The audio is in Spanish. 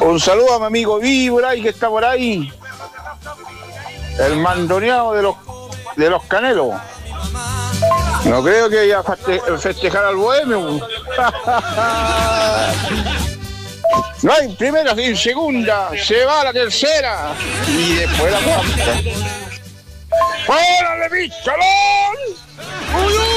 Un saludo a mi amigo Vibra y que está por ahí. El mandoneado de los Canelos. No creo que vaya a festejar al Bohemio. No hay primera sin segunda, se va a la tercera y después la cuarta. ¡Órale, picholón! ¡Uy, uy!